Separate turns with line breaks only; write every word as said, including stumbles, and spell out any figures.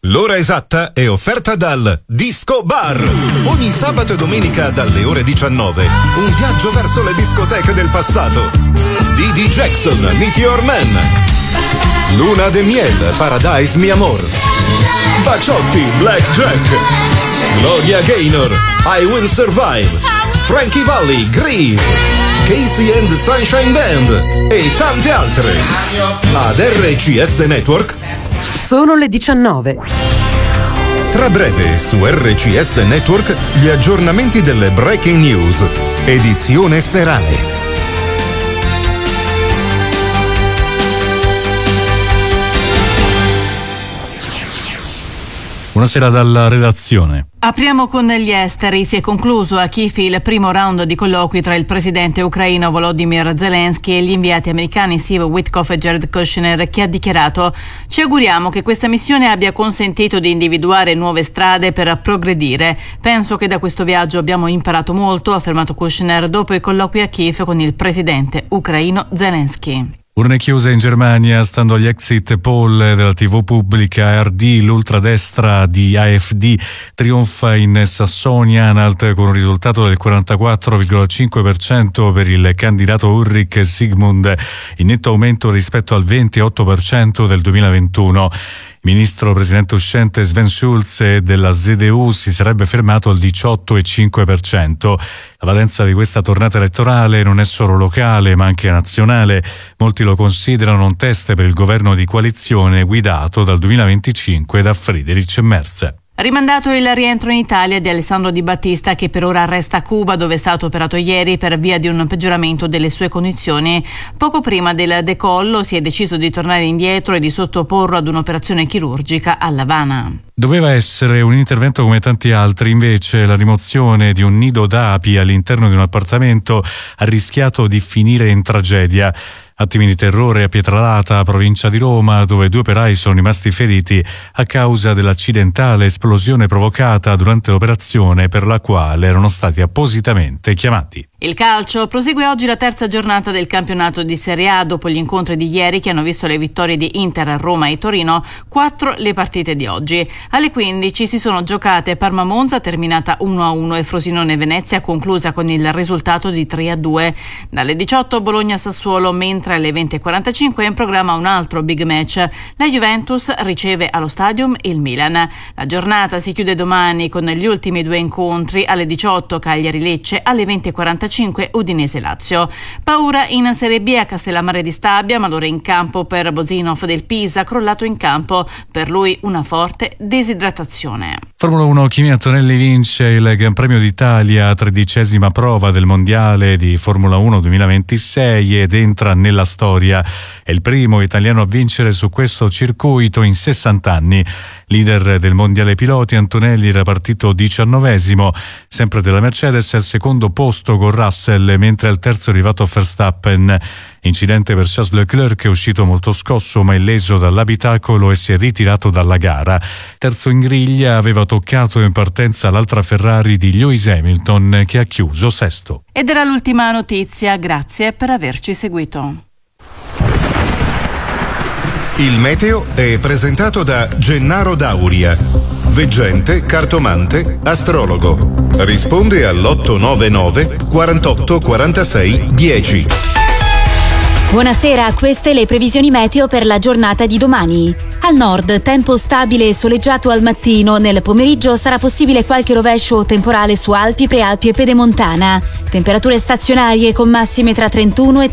L'ora esatta è offerta dal Disco Bar. Ogni sabato e domenica dalle ore diciannove, un viaggio verso le discoteche del passato. D D Jackson, Meteor Man. Luna de Miel, Paradise Mi Amor. Baciotti, Black Jack. Gloria Gaynor, I Will Survive. Frankie Valli, Grieve. Casey and the Sunshine Band e tante altre. Ad R C S Network
sono le diciannove.
Tra breve su R C S Network gli aggiornamenti delle Breaking News, edizione serale.
Buonasera dalla redazione.
Apriamo con gli esteri. Si è concluso a Kiev il primo round di colloqui tra il presidente ucraino Volodymyr Zelensky e gli inviati americani Steve Witkoff e Jared Kushner, che ha dichiarato: ci auguriamo che questa missione abbia consentito di individuare nuove strade per progredire. Penso che da questo viaggio abbiamo imparato molto, ha affermato Kushner dopo i colloqui a Kiev con il presidente ucraino Zelensky.
Urne chiuse in Germania, stando agli exit poll della tivù pubblica A R D, l'ultradestra di A F D trionfa in Sassonia-Anhalt con un risultato del quarantaquattro virgola cinque per cento per il candidato Ulrich Sigmund, in netto aumento rispetto al ventotto per cento del duemilaventuno. Il ministro presidente uscente Sven Schulze della Z D U si sarebbe fermato al diciotto virgola cinque per cento. La valenza di questa tornata elettorale non è solo locale ma anche nazionale. Molti lo considerano un test per il governo di coalizione guidato dal duemilaventicinque da Friedrich Merz.
Rimandato il rientro in Italia di Alessandro Di Battista, che per ora resta a Cuba, dove è stato operato ieri per via di un peggioramento delle sue condizioni. Poco prima del decollo si è deciso di tornare indietro e di sottoporlo ad un'operazione chirurgica a L'Avana.
Doveva essere un intervento come tanti altri, invece la rimozione di un nido d'api all'interno di un appartamento ha rischiato di finire in tragedia. Attimi di terrore a Pietralata, provincia di Roma, dove due operai sono rimasti feriti a causa dell'accidentale esplosione provocata durante l'operazione per la quale erano stati appositamente chiamati.
Il calcio prosegue oggi la terza giornata del campionato di Serie A dopo gli incontri di ieri che hanno visto le vittorie di Inter, Roma e Torino, quattro le partite di oggi. Alle quindici si sono giocate Parma-Monza terminata uno a uno e Frosinone-Venezia conclusa con il risultato di tre a due. Dalle diciotto Bologna-Sassuolo, mentre alle venti e quarantacinque è in programma un altro big match. La Juventus riceve allo Stadium il Milan. La giornata si chiude domani con gli ultimi due incontri alle diciotto Cagliari-Lecce, alle venti e quarantacinque Udinese-Lazio. Paura in Serie B a Castellammare di Stabia, Madore in campo per Bosinov del Pisa, crollato in campo, per lui una forte disidratazione.
Formula uno, Kimi Antonelli vince il Gran Premio d'Italia, tredicesima prova del Mondiale di Formula uno duemilaventisei ed entra nella storia. È il primo italiano a vincere su questo circuito in sessanta anni. Leader del Mondiale Piloti, Antonelli era partito diciannovesimo, sempre della Mercedes, al secondo posto con Russell, mentre al terzo è arrivato Verstappen. Incidente per Charles Leclerc, che è uscito molto scosso ma illeso dall'abitacolo e si è ritirato dalla gara. Terzo in griglia aveva toccato in partenza l'altra Ferrari di Lewis Hamilton, che ha chiuso sesto.
Ed era l'ultima notizia, grazie per averci seguito.
Il meteo è presentato da Gennaro Dauria, veggente, cartomante, astrologo. Risponde all'otto nove nove quarantotto quarantasei dieci.
Buonasera, queste le previsioni meteo per la giornata di domani. Al nord, tempo stabile e soleggiato al mattino. Nel pomeriggio sarà possibile qualche rovescio o temporale su Alpi, Prealpi e Pedemontana. Temperature stazionarie con massime tra trentuno e